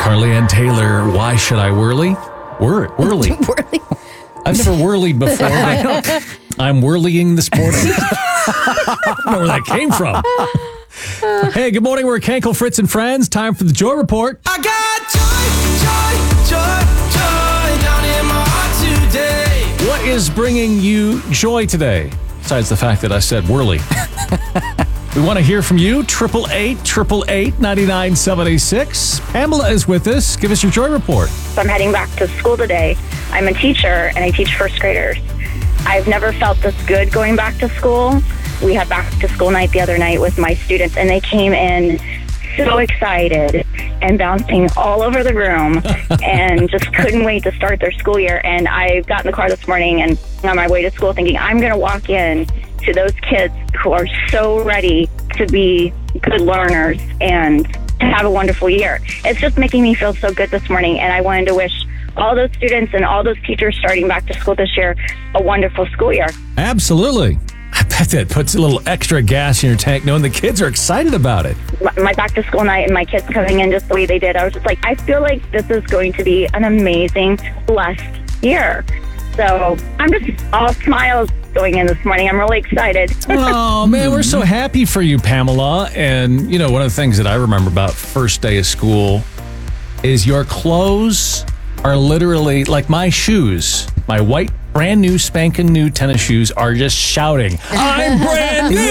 Carly-Ann Taylor, Why Should I Whirly? Whirly. Whirly. I've never whirlied before, but I'm whirlying this morning. I don't know where that came from. Hey, good morning. We're Cankle, Fritz, and Friends. Time for the Joy Report. I got joy down in my heart today. What is bringing you joy today? Besides the fact that I said whirly. We want to hear from you. 888-888-9976. Pamela is with us. Give us your Joy Report. So I'm heading back to school today. I'm a teacher, and I teach first graders. I've never felt this good going back to school. We had back to school night the other night with my students, and they came in so excited and bouncing all over the room and just couldn't wait to start their school year. And I got in the car this morning and on my way to school thinking, I'm going to walk in to those kids who are so ready to be good learners and to have a wonderful year. It's just making me feel so good this morning, and I wanted to wish all those students and all those teachers starting back to school this year a wonderful school year. Absolutely. I bet that puts a little extra gas in your tank knowing the kids are excited about it. My back to school night and my kids coming in just the way they did, I was just like, I feel like this is going to be an amazing, blessed year. So I'm just all smiles going in this morning. I'm really excited. Oh, man, we're so happy for you, Pamela. And, you know, one of the things that I remember about first day of school is your clothes are literally like my shoes. My white, brand new, spanking new tennis shoes are just shouting, I'm brand new!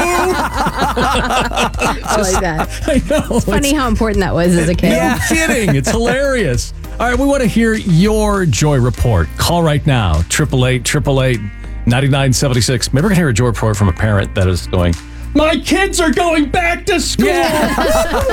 I like that. I know. Funny how important that was as a kid. No kidding. It's hilarious. All right, we want to hear your Joy Report. Call right now, 888-888-9976. Maybe we're going to hear a Joy Report from a parent that is going, my kids are going back to school. Yeah.